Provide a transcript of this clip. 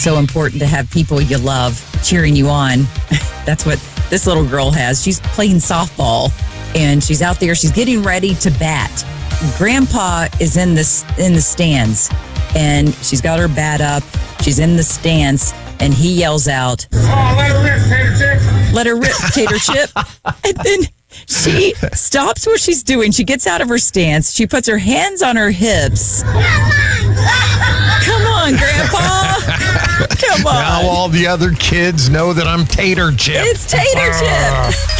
So important to have people you love cheering you on. That's what this little girl has. She's playing softball and she's out there. She's getting ready to bat. Grandpa is in the stands and she's got her bat up. She's in the stands and he yells out, "Oh, let her rip, Tater Chip." Let her rip, Tater Chip. And then she stops what she's doing. She gets out of her stance. She puts her hands on her hips. Come on, Grandpa. Come on. Now all the other kids know that I'm Tater Chip. It's Tater Chip.